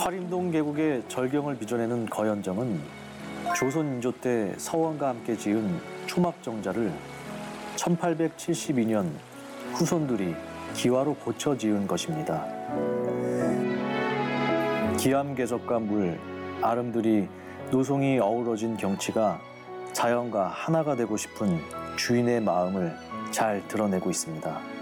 화림동 계곡의 절경을 빚어내는 거연정은 조선 인조 때 서원과 함께 지은 초막정자를 1872년 후손들이 기와로 고쳐 지은 것입니다. 기암괴석과 물, 아름드리 노송이 어우러진 경치가 자연과 하나가 되고 싶은 주인의 마음을 잘 드러내고 있습니다.